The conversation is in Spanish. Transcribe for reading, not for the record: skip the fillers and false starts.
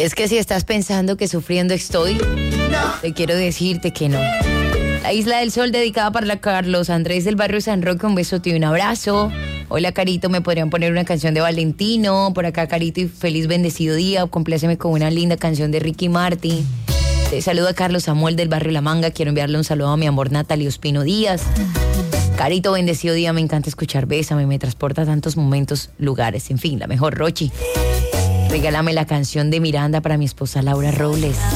es que si estás pensando que sufriendo estoy, te quiero decirte que no. La Isla del Sol, dedicada para Carlos Andrés del barrio San Roque, un besote y un abrazo. Hola, Carito, me podrían poner una canción de Valentino. Por acá, Carito, y feliz bendecido día. Compláceme con una linda canción de Ricky Martin. Te saluda Carlos Samuel del barrio La Manga. Quiero enviarle un saludo a mi amor Natalie Ospino Díaz. Carito, bendecido día, me encanta escuchar Bésame, me transporta a tantos momentos, lugares, en fin, la mejor. Rochi, regálame la canción de Miranda para mi esposa Laura Robles.